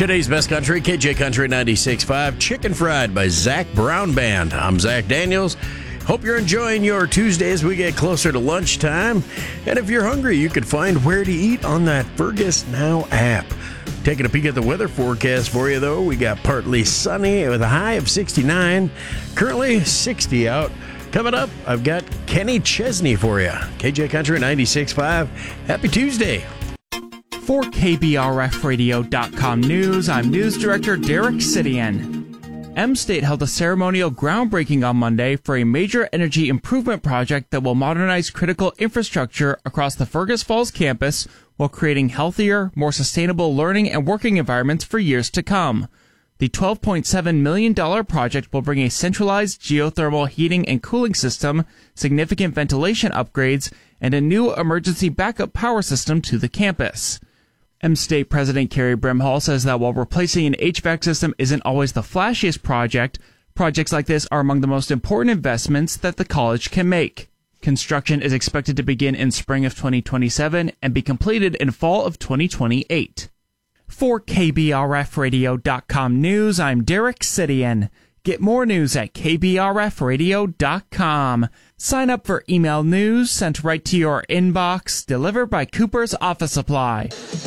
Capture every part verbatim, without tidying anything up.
Today's Best Country, K J Country ninety-six point five, Chicken Fried by Zach Brown Band. I'm Zach Daniels. Hope you're enjoying your Tuesday as we get closer to lunchtime. And if you're hungry, you can find where to eat on that Fergus Now app. Taking a peek at the weather forecast for you, though, we got partly sunny with a high of sixty-nine. Currently sixty out. Coming up, I've got Kenny Chesney for you. K J Country ninety-six point five. Happy Tuesday. For K B R F radio dot com News, I'm News Director Derek Sidian. M-State held a ceremonial groundbreaking on Monday for a major energy improvement project that will modernize critical infrastructure across the Fergus Falls campus while creating healthier, more sustainable learning and working environments for years to come. The twelve point seven million dollars project will bring a centralized geothermal heating and cooling system, significant ventilation upgrades, and a new emergency backup power system to the campus. M-State President Carrie Brimhall says that while replacing an H V A C system isn't always the flashiest project, projects like this are among the most important investments that the college can make. Construction is expected to begin in spring of twenty twenty-seven and be completed in fall of twenty twenty-eight. For K B R F radio dot com News, I'm Derek Sidian. Get more news at K B R F radio dot com. Sign up for email news sent right to your inbox, delivered by Cooper's Office Supply.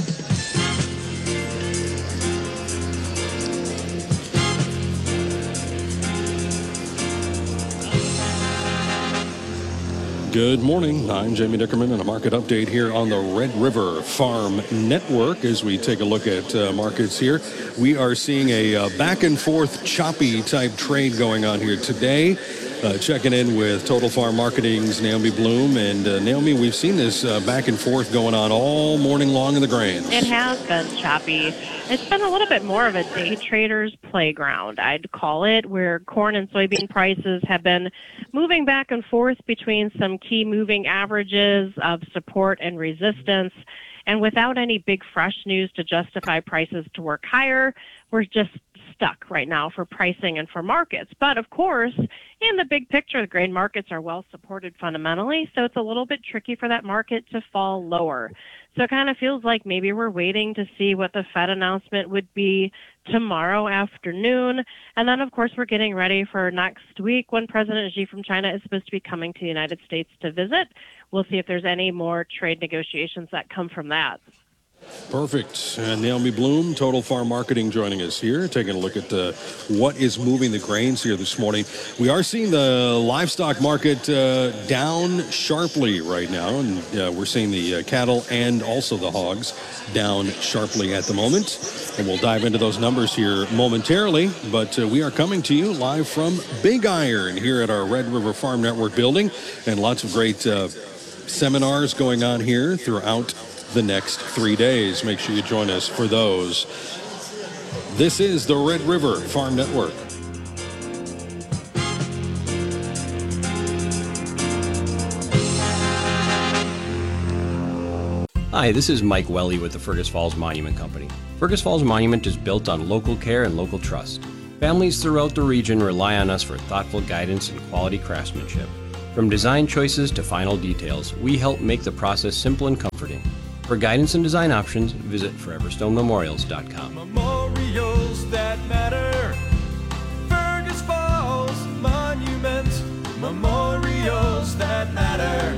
Good morning. I'm Jamie Dickerman, and a market update here on the Red River Farm Network. As we take a look at uh, markets here, we are seeing a uh, back and forth choppy type trade going on here today. Uh, checking in with Total Farm Marketing's Naomi Bloom. And uh, Naomi, we've seen this uh, back and forth going on all morning long in the grains. It has been choppy. It's been a little bit more of a day trader's playground, I'd call it, where corn and soybean prices have been moving back and forth between some key moving averages of support and resistance. And without any big fresh news to justify prices to work higher, we're just stuck right now for pricing and for markets. But of course, in the big picture, the grain markets are well supported fundamentally, so it's a little bit tricky for that market to fall lower. So it kind of feels like maybe we're waiting to see what the Fed announcement would be tomorrow afternoon. And then, of course, we're getting ready for next week when President Xi from China is supposed to be coming to the United States to visit. We'll see if there's any more trade negotiations that come from that. Perfect. And Naomi Bloom, Total Farm Marketing, joining us here, taking a look at uh, what is moving the grains here this morning. We are seeing the livestock market uh, down sharply right now, and uh, we're seeing the uh, cattle and also the hogs down sharply at the moment. And we'll dive into those numbers here momentarily, but uh, we are coming to you live from Big Iron here at our Red River Farm Network building, and lots of great uh, seminars going on here throughout the next three days. Make sure you join us for those. This is the Red River Farm Network. Hi, this is Mike Welly with the Fergus Falls Monument Company. Fergus Falls Monument is built on local care and local trust. Families throughout the region rely on us for thoughtful guidance and quality craftsmanship. From design choices to final details, we help make the process simple and comforting. For guidance and design options, visit forever stone memorials dot com. Memorials that matter. Fergus Falls Monument. Memorials that matter.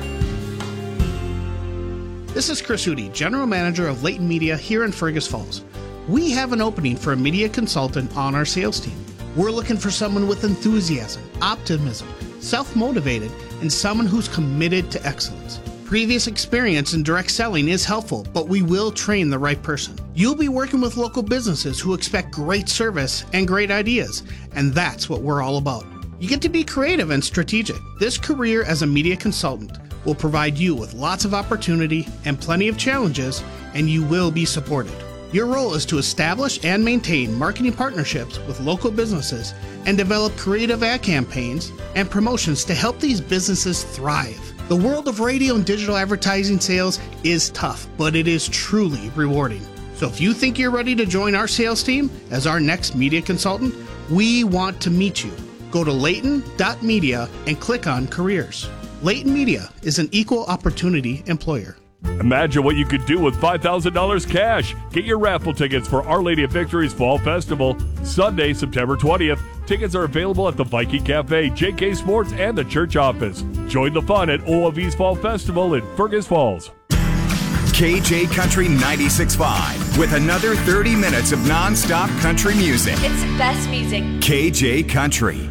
This is Chris Hootie, General Manager of Leighton Media here in Fergus Falls. We have an opening for a media consultant on our sales team. We're looking for someone with enthusiasm, optimism, self-motivated, and someone who's committed to excellence. Previous experience in direct selling is helpful, but we will train the right person. You'll be working with local businesses who expect great service and great ideas, and that's what we're all about. You get to be creative and strategic. This career as a media consultant will provide you with lots of opportunity and plenty of challenges, and you will be supported. Your role is to establish and maintain marketing partnerships with local businesses and develop creative ad campaigns and promotions to help these businesses thrive. The world of radio and digital advertising sales is tough, but it is truly rewarding. So if you think you're ready to join our sales team as our next media consultant, we want to meet you. Go to leighton dot media and click on careers. Leighton Media is an equal opportunity employer. Imagine what you could do with five thousand dollars cash. Get your raffle tickets for Our Lady of Victory's Fall Festival, Sunday, September twentieth. Tickets are available at the Viking Cafe, J K Sports, and the church office. Join the fun at O of E's Fall Festival in Fergus Falls. K J Country ninety-six point five with another thirty minutes of non-stop country music. It's the best music. K J Country.